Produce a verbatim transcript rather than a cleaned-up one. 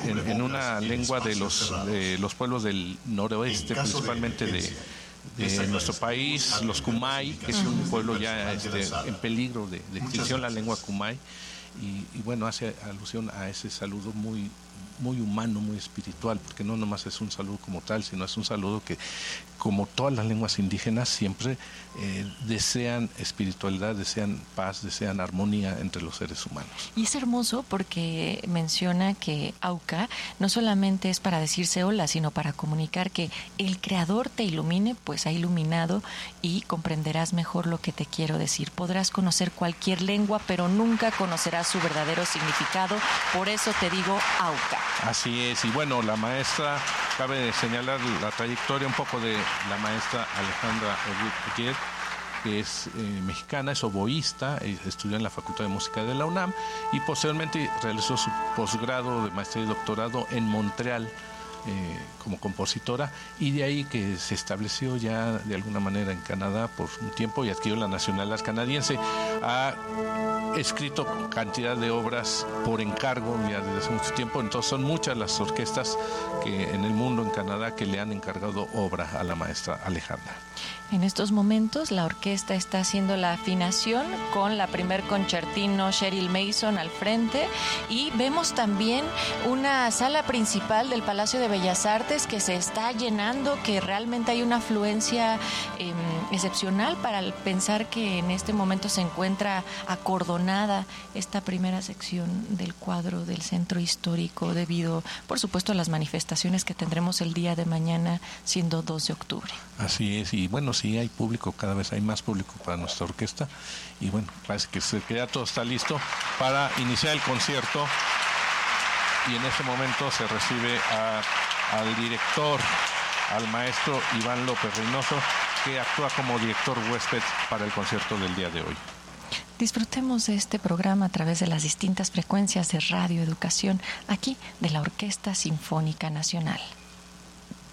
en, en una lengua de los, de los pueblos del noroeste, principalmente de, de nuestro país, los Kumai, que es un pueblo ya este, en peligro de, de extinción, la lengua Kumai, y, y bueno, hace alusión a ese saludo muy, muy humano, muy espiritual, porque no nomás es un saludo como tal, sino es un saludo que, como todas las lenguas indígenas, siempre eh, desean espiritualidad, desean paz, desean armonía entre los seres humanos. Y es hermoso porque menciona que Auca no solamente es para decirse hola, sino para comunicar que el Creador te ilumine, pues ha iluminado y comprenderás mejor lo que te quiero decir. Podrás conocer cualquier lengua, pero nunca conocerás su verdadero significado, por eso te digo Auca. Así es, y bueno, la maestra, cabe señalar la trayectoria un poco de la maestra Alejandra Oguier, que es eh, mexicana, es oboísta, estudió en la Facultad de Música de la UNAM y posteriormente realizó su posgrado de maestría y doctorado en Montreal eh, como compositora, y de ahí que se estableció ya de alguna manera en Canadá por un tiempo y adquirió la nacionalidad canadiense. Ha escrito cantidad de obras por encargo ya desde hace mucho tiempo, entonces son muchas las orquestas que en el mundo, en Canadá, que le han encargado obra a la maestra Alejandra. En estos momentos la orquesta está haciendo la afinación con la primer concertino Cheryl Mason al frente, y vemos también una sala principal del Palacio de Bellas Artes que se está llenando, que realmente hay una afluencia eh, excepcional para pensar que en este momento se encuentra acordonada esta primera sección del cuadro del centro histórico, debido por supuesto a las manifestaciones que tendremos el día de mañana, siendo dos de octubre. Así es, y bueno, sí hay público, cada vez hay más público para nuestra orquesta, y bueno, parece que, se, que ya todo está listo para iniciar el concierto, y en este momento se recibe a, al director, al maestro Iván López Reynoso, que actúa como director huésped para el concierto del día de hoy. Disfrutemos de este programa a través de las distintas frecuencias de Radio Educación, aquí de la Orquesta Sinfónica Nacional.